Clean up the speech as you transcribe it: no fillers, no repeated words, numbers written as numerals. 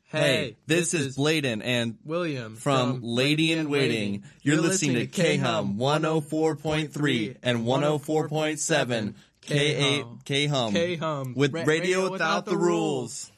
Hey, this is Bladen and William from Lady in Waiting. You're listening to K-Hum 104.3 and 104.7 K-Hum with Radio Without the Rules.